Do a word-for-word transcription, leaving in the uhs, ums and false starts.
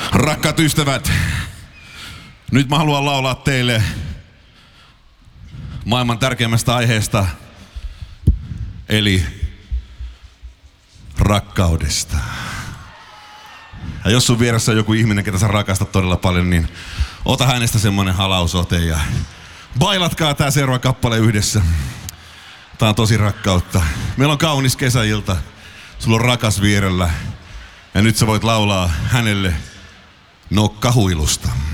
Rakkaat ystävät, nyt mä haluan laulaa teille maailman tärkeimmästä aiheesta, eli rakkaudesta. Ja jos sun vieressä on joku ihminen, ketä sä rakastat todella paljon, niin ota hänestä semmonen halausote ja bailatkaa tää seuraava kappale yhdessä. Tää on tosi rakkautta. Meillä on kaunis kesäilta, sulla on rakas vierellä ja nyt sä voit laulaa hänelle nokkahuilusta.